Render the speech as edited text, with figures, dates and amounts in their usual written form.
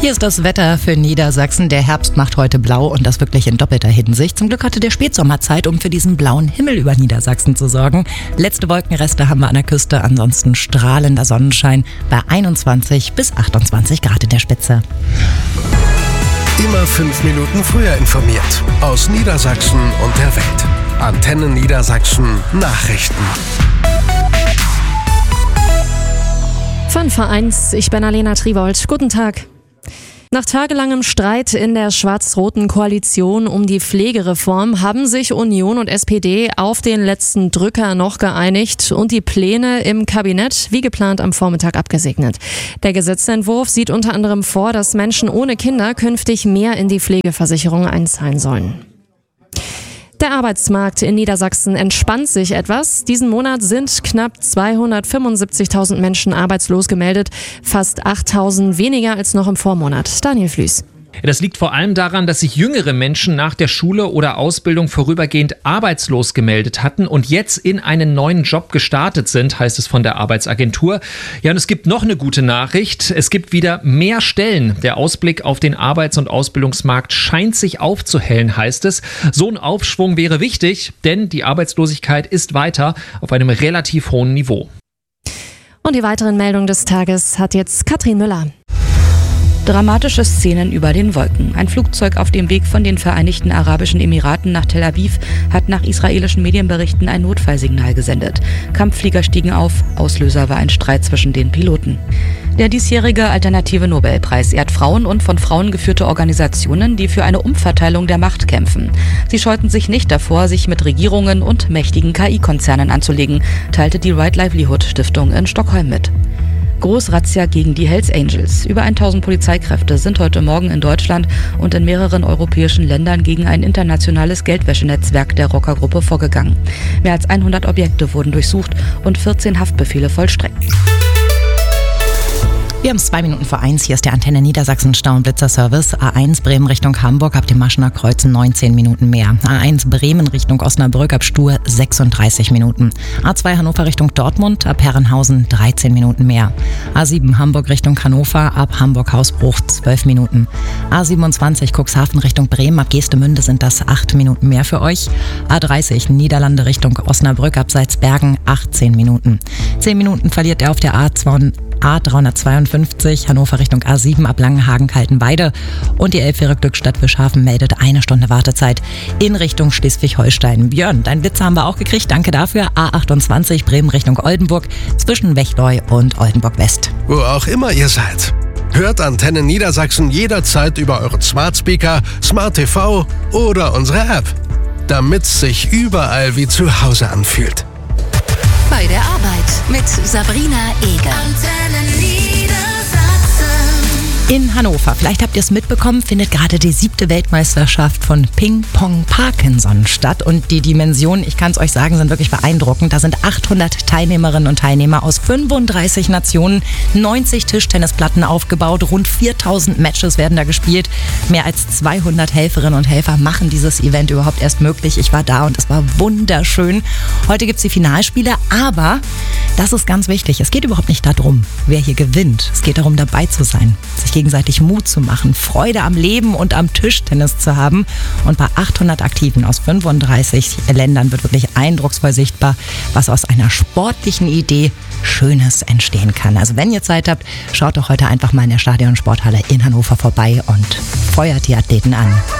Hier ist das Wetter für Niedersachsen. Der Herbst macht heute blau und das wirklich in doppelter Hinsicht. Zum Glück hatte der Spätsommer Zeit, um für diesen blauen Himmel über Niedersachsen zu sorgen. Letzte Wolkenreste haben wir an der Küste, ansonsten strahlender Sonnenschein bei 21 bis 28 Grad in der Spitze. Immer 5 Minuten früher informiert. Aus Niedersachsen und der Welt. Antenne Niedersachsen Nachrichten. Von Vereins, ich bin Alena Triwold. Guten Tag. Nach tagelangem Streit in der schwarz-roten Koalition um die Pflegereform haben sich Union und SPD auf den letzten Drücker noch geeinigt und die Pläne im Kabinett wie geplant am Vormittag abgesegnet. Der Gesetzentwurf sieht unter anderem vor, dass Menschen ohne Kinder künftig mehr in die Pflegeversicherung einzahlen sollen. Der Arbeitsmarkt in Niedersachsen entspannt sich etwas. Diesen Monat sind knapp 275.000 Menschen arbeitslos gemeldet, fast 8.000 weniger als noch im Vormonat. Daniel Flüß. Das liegt vor allem daran, dass sich jüngere Menschen nach der Schule oder Ausbildung vorübergehend arbeitslos gemeldet hatten und jetzt in einen neuen Job gestartet sind, heißt es von der Arbeitsagentur. Ja, und es gibt noch eine gute Nachricht. Es gibt wieder mehr Stellen. Der Ausblick auf den Arbeits- und Ausbildungsmarkt scheint sich aufzuhellen, heißt es. So ein Aufschwung wäre wichtig, denn die Arbeitslosigkeit ist weiter auf einem relativ hohen Niveau. Und die weiteren Meldungen des Tages hat jetzt Katrin Müller. Dramatische Szenen über den Wolken. Ein Flugzeug auf dem Weg von den Vereinigten Arabischen Emiraten nach Tel Aviv hat nach israelischen Medienberichten ein Notfallsignal gesendet. Kampfflieger stiegen auf, Auslöser war ein Streit zwischen den Piloten. Der diesjährige Alternative Nobelpreis ehrt Frauen und von Frauen geführte Organisationen, die für eine Umverteilung der Macht kämpfen. Sie scheuten sich nicht davor, sich mit Regierungen und mächtigen KI-Konzernen anzulegen, teilte die Right Livelihood Stiftung in Stockholm mit. Großrazzia gegen die Hells Angels. Über 1000 Polizeikräfte sind heute Morgen in Deutschland und in mehreren europäischen Ländern gegen ein internationales Geldwäschenetzwerk der Rockergruppe vorgegangen. Mehr als 100 Objekte wurden durchsucht und 14 Haftbefehle vollstreckt. Wir haben es 2 Minuten vor 1. Hier ist der Antenne Niedersachsen Stau- und Blitzerservice. A1 Bremen Richtung Hamburg ab dem Maschener Kreuz 19 Minuten mehr. A1 Bremen Richtung Osnabrück ab Stur 36 Minuten. A2 Hannover Richtung Dortmund ab Herrenhausen 13 Minuten mehr. A7 Hamburg Richtung Hannover ab Hamburg-Hausbruch 12 Minuten. A27 Cuxhaven Richtung Bremen ab Geestemünde sind das 8 Minuten mehr für euch. A30 Niederlande Richtung Osnabrück ab Salzbergen 18 Minuten. 10 Minuten verliert er auf der A352 Hannover Richtung A7 ab Langenhagen-Kaltenweide und die Elbfähre Glückstadt Wischhafen meldet 1 Stunde Wartezeit in Richtung Schleswig-Holstein. Björn, dein Blitzer haben wir auch gekriegt, danke dafür. A28 Bremen Richtung Oldenburg zwischen Wechleu und Oldenburg West. Wo auch immer ihr seid. Hört Antenne Niedersachsen jederzeit über euren Smart Speaker, Smart TV oder unsere App, damit's sich überall wie zu Hause anfühlt. Bei der Arbeit mit Sabrina Eger. In Hannover, vielleicht habt ihr es mitbekommen, findet gerade die 7. Weltmeisterschaft von Ping-Pong Parkinson statt. Und die Dimensionen, ich kann es euch sagen, sind wirklich beeindruckend. Da sind 800 Teilnehmerinnen und Teilnehmer aus 35 Nationen, 90 Tischtennisplatten aufgebaut, rund 4000 Matches werden da gespielt. Mehr als 200 Helferinnen und Helfer machen dieses Event überhaupt erst möglich. Ich war da und es war wunderschön. Heute gibt es die Finalspiele, aber das ist ganz wichtig. Es geht überhaupt nicht darum, wer hier gewinnt. Es geht darum, dabei zu sein, sich gegenseitig Mut zu machen, Freude am Leben und am Tischtennis zu haben. Und bei 800 Aktiven aus 35 Ländern wird wirklich eindrucksvoll sichtbar, was aus einer sportlichen Idee Schönes entstehen kann. Also wenn ihr Zeit habt, schaut doch heute einfach mal in der Stadion-Sporthalle in Hannover vorbei und feuert die Athleten an.